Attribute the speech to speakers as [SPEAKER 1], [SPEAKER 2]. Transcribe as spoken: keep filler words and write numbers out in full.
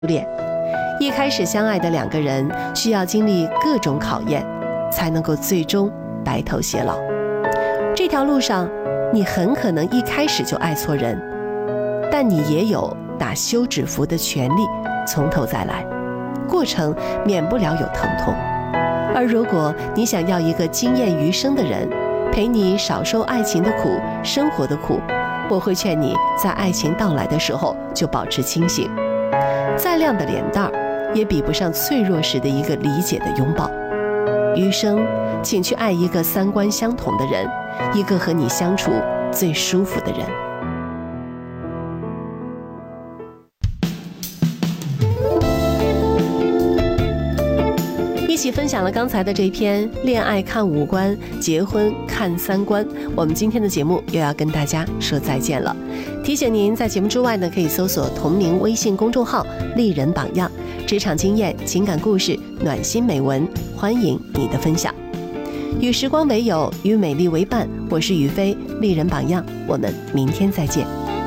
[SPEAKER 1] 恋。一开始相爱的两个人需要经历各种考验，才能够最终白头偕老。这条路上，你很可能一开始就爱错人，但你也有打休止符的权利，从头再来，过程免不了有疼痛。而如果你想要一个惊艳余生的人，陪你少受爱情的苦，生活的苦，我会劝你在爱情到来的时候就保持清醒。再亮的脸蛋儿，也比不上脆弱时的一个理解的拥抱。余生，请去爱一个三观相同的人，一个和你相处最舒服的人。一起分享了刚才的这篇恋爱看五官，结婚看三观。我们今天的节目又要跟大家说再见了。提醒您在节目之外呢，可以搜索同名微信公众号丽人榜样，职场经验、情感故事、暖心美文，欢迎你的分享。与时光为友，与美丽为伴，我是雨飞，丽人榜样，我们明天再见。